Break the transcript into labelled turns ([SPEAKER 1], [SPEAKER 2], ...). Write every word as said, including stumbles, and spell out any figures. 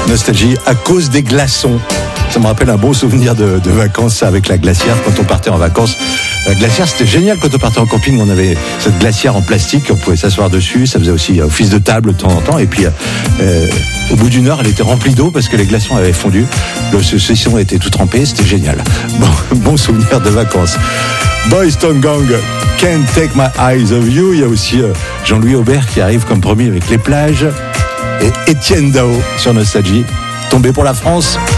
[SPEAKER 1] Nostalgie à cause des glaçons. Ça me rappelle un beau souvenir de, de vacances, ça, avec la glacière, quand on partait en vacances. La glacière, c'était génial quand on partait en camping. On avait cette glacière en plastique, on pouvait s'asseoir dessus. Ça faisait aussi office de table de temps en temps. Et puis, euh, au bout d'une heure, elle était remplie d'eau parce que les glaçons avaient fondu. Le saucisson était tout trempé. C'était génial. Bon, bon souvenir de vacances. Boys Town Gang, Can't Take My Eyes Off You. Il y a aussi euh, Jean-Louis Aubert qui arrive comme promis avec Les Plages. Et Étienne Dao sur Nostalgie. Tombé pour la France.